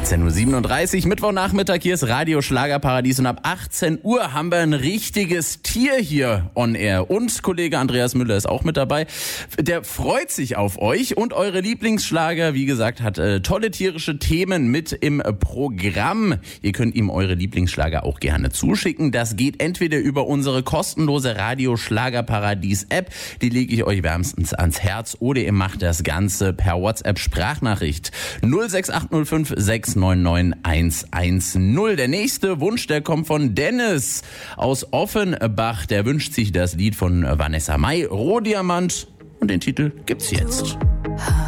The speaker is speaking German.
16:37 Uhr, Mittwochnachmittag, hier ist Radio Schlagerparadies und ab 18 Uhr haben wir ein richtiges Tier hier on air. Und Kollege Andreas Müller ist auch mit dabei. Der freut sich auf euch und eure Lieblingsschlager. Wie gesagt, hat tolle tierische Themen mit im Programm. Ihr könnt ihm eure Lieblingsschlager auch gerne zuschicken. Das geht entweder über unsere kostenlose Radio Schlagerparadies App. Die lege ich euch wärmstens ans Herz. Oder ihr macht das Ganze per WhatsApp-Sprachnachricht 06805 699 110. Der nächste Wunsch, der kommt von Dennis aus Offenbach. Der wünscht sich das Lied von Vanessa Mai, Rohdiamant. Und den Titel gibt's jetzt.